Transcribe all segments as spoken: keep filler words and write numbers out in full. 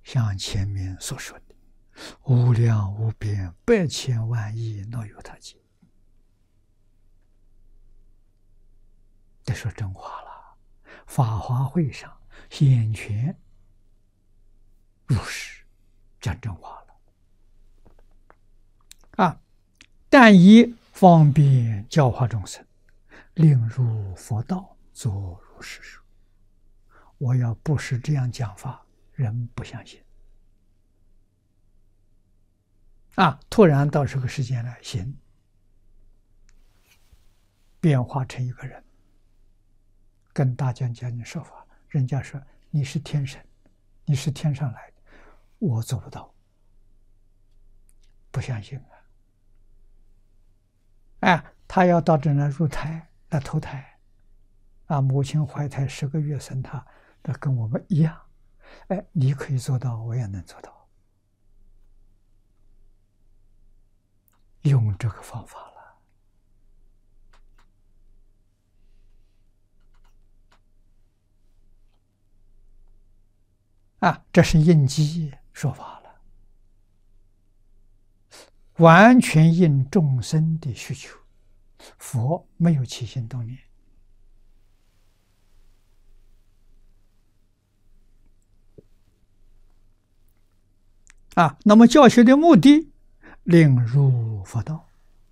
像前面所说的，无量无边百千万亿若有他劫。这说真话了，法华会上显权如实讲真话了啊！但以方便教化众生，令入佛道，作如是说。我要不是这样讲法，人不相信啊！突然到这个时间来，行，变化成一个人，跟大家讲你说法，人家说你是天神，你是天上来的，我做不到，不相信啊！哎，他要到这来入胎来投胎啊，母亲怀胎十个月生他，那跟我们一样。哎，你可以做到，我也能做到，用这个方法了啊！这是应机说法了，完全应众生的需求。佛没有起心动念啊，那么教学的目的，令入佛道。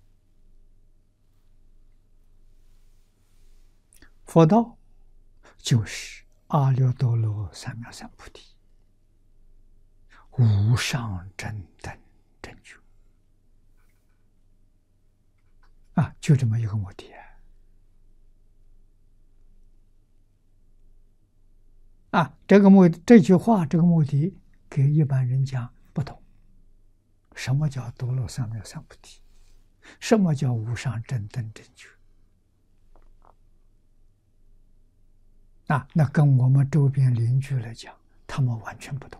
佛道就是阿耨多罗三藐三菩提，无上正等正觉啊，就这么一个目的啊！这个目这句话，这个目的给一般人讲不懂。什么叫多罗三藐三菩提？什么叫无上正等正觉？啊，那跟我们周边邻居来讲，他们完全不懂。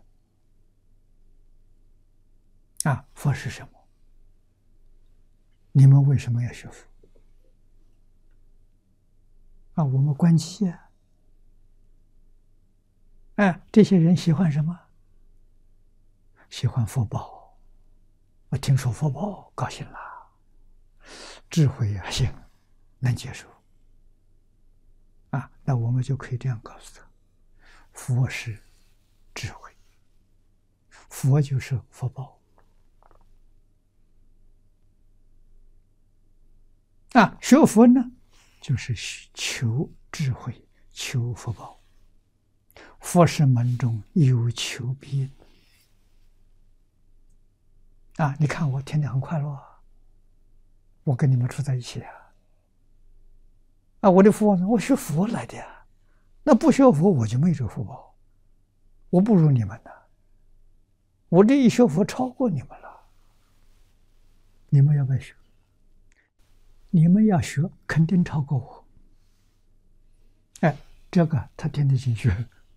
啊，佛是什么？你们为什么要学佛？啊，我们观机啊！哎，这些人喜欢什么？喜欢福报。我听说福报，高兴了，智慧啊，行，能接受。啊，那我们就可以这样告诉他：佛是智慧，佛就是福报。啊，学佛呢，就是求智慧，求福报。佛是门中有求必应。啊，你看我天天很快乐，我跟你们处在一起啊。啊，我的福报呢，我学佛来的呀。那不学佛，我就没这个福报，我不如你们呢。我这一学佛超过你们了。你们要不要学？你们要学，肯定超过我。哎，这个他听得进去。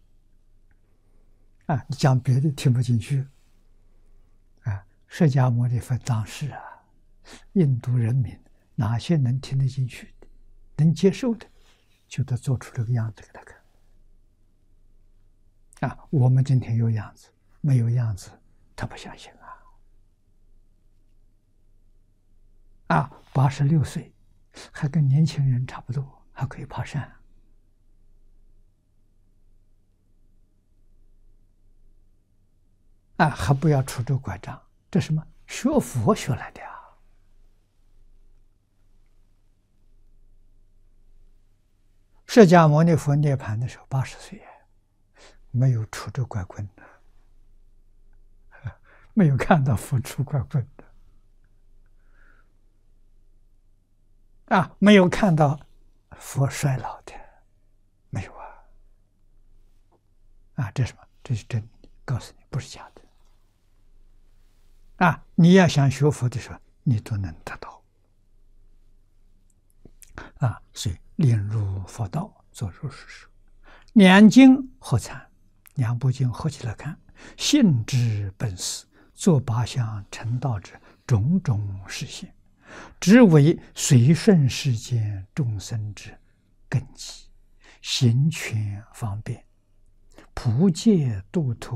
啊，你讲别的听不进去。啊，释迦牟尼佛当时啊，印度人民哪些能听得进去的，能接受的，就得做出这个样子给他看。啊，我们今天有样子，没有样子，他不相信啊。啊，八十六岁，还跟年轻人差不多，还可以爬山。啊，还不要拄着拐杖，这什么？学佛学来的啊！释迦牟尼佛涅槃的时候八十岁，没有拄着拐棍的，没有看到佛拄拐棍的，啊，没有看到佛衰老的，没有啊！啊，这是什么？这是真的，告诉你，不是假的。啊，你要想学佛的时候，你都能得到。啊，所以令入佛道，作如是说。两经合参，两部经合起来看，性之本实，作八相成道之种种实现，只为随顺世间众生之根基，行权方便，普界度脱。